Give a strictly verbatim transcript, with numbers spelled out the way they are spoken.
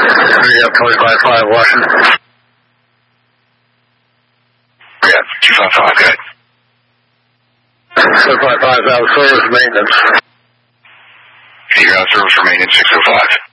Yeah, twenty-five five Washington. Yeah, two five five, good. two five five out of service maintenance. You're out of service for maintenance, six oh five.